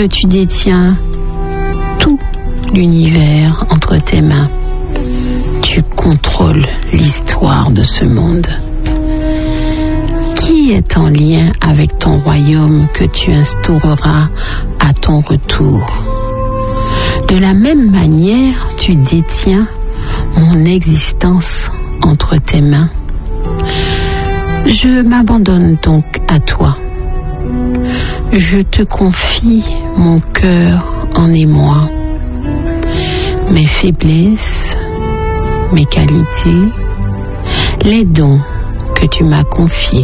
que tu détiens tout l'univers entre tes mains. Tu contrôles l'histoire de ce monde. Qui est en lien avec ton royaume que tu instaureras à ton retour? De la même manière, tu détiens mon existence entre tes mains. Je m'abandonne donc à toi. Je te confie mon cœur en émoi, mes faiblesses, mes qualités, les dons que tu m'as confiés,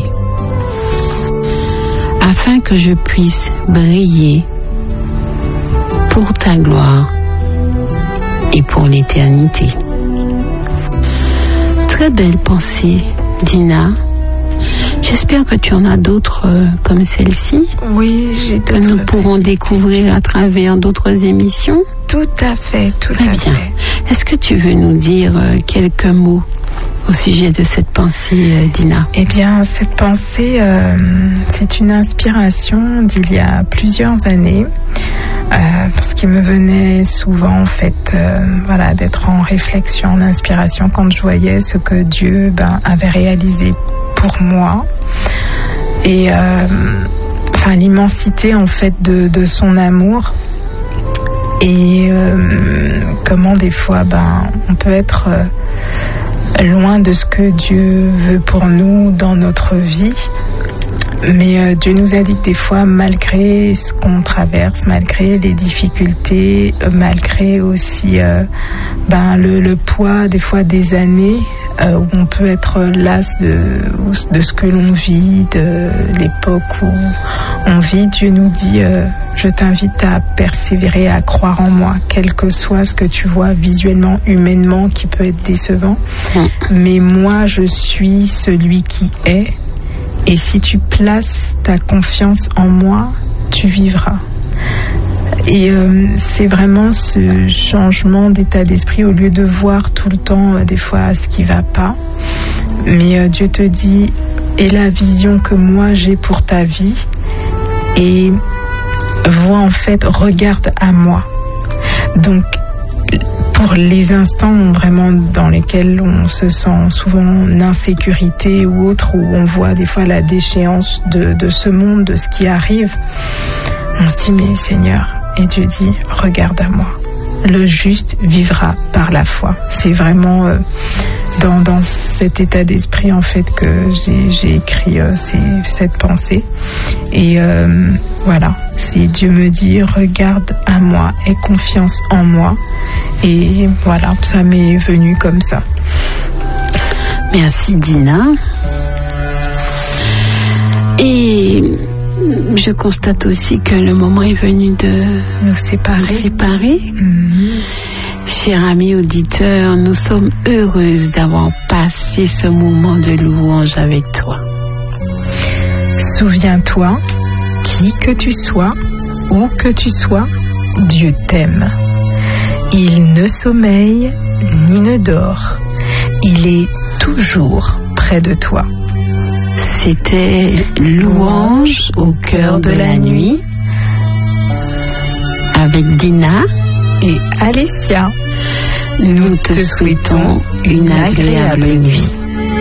afin que je puisse briller pour ta gloire et pour l'éternité. Très belle pensée, Dina. J'espère que tu en as d'autres comme celle-ci. Oui, j'ai d'autres. Que nous pourrons découvrir à travers d'autres émissions. Tout à fait, tout à bien. fait. Est-ce que tu veux nous dire quelques mots au sujet de cette pensée, Dina? Eh bien, cette pensée, c'est une inspiration d'il y a plusieurs années. Parce qu'il me venait souvent, en fait, d'être en réflexion, en inspiration, quand je voyais ce que Dieu avait réalisé pour moi. Et l'immensité, en fait, de son amour. Et comment des fois, on peut être loin de ce que Dieu veut pour nous dans notre vie. Mais Dieu nous indique des fois, malgré ce qu'on traverse, malgré les difficultés, malgré aussi le poids des fois des années où on peut être las de ce que l'on vit, de l'époque où on vit, Dieu nous dit je t'invite à persévérer, à croire en moi, quel que soit ce que tu vois visuellement, humainement, qui peut être décevant. Mais moi, je suis celui qui est. Et si tu places ta confiance en moi, tu vivras. Et c'est vraiment ce changement d'état d'esprit, au lieu de voir tout le temps des fois ce qui ne va pas. Mais Dieu te dit, aie la vision que moi j'ai pour ta vie et vois en fait, regarde à moi. Donc, pour les instants vraiment dans lesquels on se sent souvent en insécurité ou autre, où on voit des fois la déchéance de ce monde, de ce qui arrive, on se dit mais Seigneur, et Dieu dit regarde à moi. Le juste vivra par la foi. C'est vraiment dans cet état d'esprit en fait que j'ai écrit cette pensée. Et c'est Dieu me dit regarde à moi, aie confiance en moi. Et voilà, ça m'est venu comme ça. Merci Dina. Et je constate aussi que le moment est venu de nous séparer. Chers amis auditeurs, nous sommes heureuses d'avoir passé ce moment de louange avec toi. Souviens-toi, qui que tu sois, où que tu sois, Dieu t'aime. Il ne sommeille ni ne dort. Il est toujours près de toi. C'était Louange au cœur de la nuit avec Dina et Alessia. Nous te souhaitons une agréable nuit.